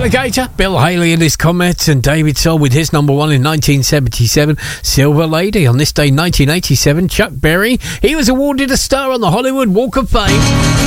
Alligator, Bill Haley and his Comets, and David Soul with his number one in 1977, Silver Lady. On this day, 1987, Chuck Berry, he was awarded a star on the Hollywood Walk of Fame.